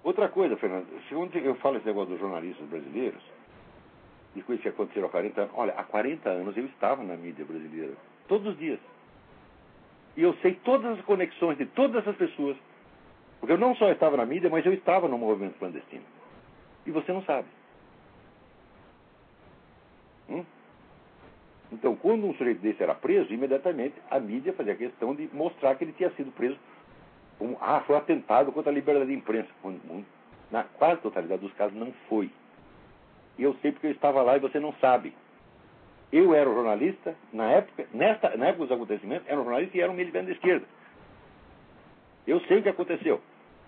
Outra coisa, Fernando, segundo eu falo esse negócio dos jornalistas brasileiros, de coisas que aconteceram há 40 anos. Olha, há 40 anos eu estava na mídia brasileira, todos os dias. E eu sei todas as conexões de todas essas pessoas. Porque eu não só estava na mídia, mas eu estava no movimento clandestino. E você não sabe. Então, quando um sujeito desse era preso, imediatamente a mídia fazia questão de mostrar que ele tinha sido preso como, foi atentado contra a liberdade de imprensa. Na quase totalidade dos casos não foi. E eu sei porque eu estava lá e você não sabe. Eu era um jornalista, na época dos acontecimentos, era um jornalista e era um militante de esquerda. Eu sei o que aconteceu.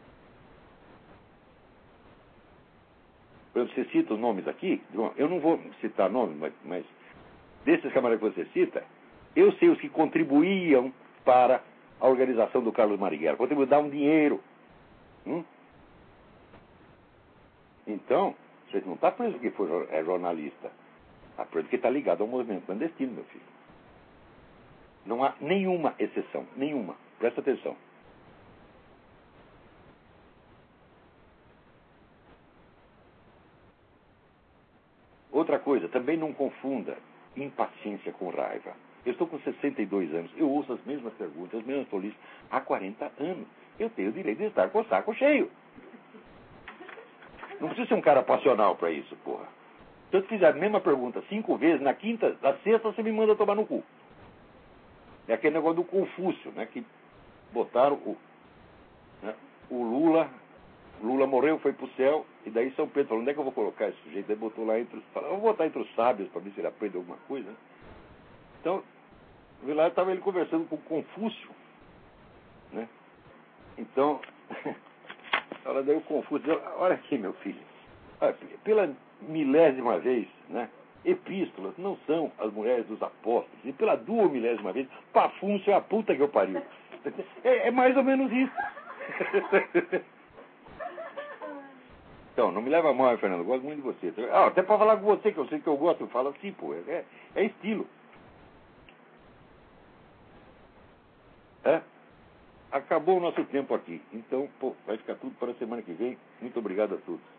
Por exemplo, você cita os nomes aqui, eu não vou citar nomes, mas desses camaradas que você cita, eu sei os que contribuíam para a organização do Carlos Marighella, contribuíam, davam dinheiro. Então, você não está preso que é jornalista. Está preso que está ligado ao movimento clandestino, meu filho. Não há nenhuma exceção, nenhuma. Presta atenção. Outra coisa, também não confunda impaciência com raiva. Eu estou com 62 anos, eu ouço as mesmas perguntas, as mesmas tolices há 40 anos. Eu tenho o direito de estar com o saco cheio. Não precisa ser um cara passional para isso, porra. Se eu te fizer a mesma pergunta 5 vezes, na quinta, na sexta você me manda tomar no cu. É aquele negócio do Confúcio, né? Que botaram o Lula. Lula morreu, foi pro céu, e daí São Pedro falou, onde é que eu vou colocar esse sujeito? Daí botou lá falou, vou botar entre os sábios para ver se ele aprende alguma coisa. Então, lá estava ele conversando com Confúcio, né? Então, daí o Confúcio, olha aqui, meu filho, olha, pela milésima vez, né? Epístolas não são as mulheres dos apóstolos, e pela 2.000ª vez, Pafúncio é a puta que eu pariu. É mais ou menos isso. Então, não me leva mal, Fernando, eu gosto muito de você. Até para falar com você, que eu sei que eu gosto, eu falo assim, pô, é estilo. Acabou o nosso tempo aqui. Então, vai ficar tudo para a semana que vem. Muito obrigado a todos.